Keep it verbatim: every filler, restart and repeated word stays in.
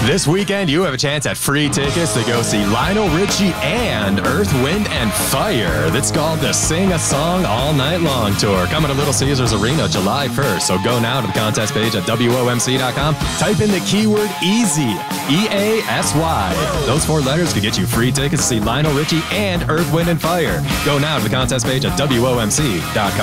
This weekend, you have a chance at free tickets to go see Lionel Richie and Earth, Wind, and Fire. That's called the Sing a Song All Night Long Tour. Coming to Little Caesars Arena July first. So go now to the contest page at W O M C dot com. Type in the keyword EASY, E A S Y. Those four letters could get you free tickets to see Lionel Richie and Earth, Wind, and Fire. Go now to the contest page at W O M C dot com.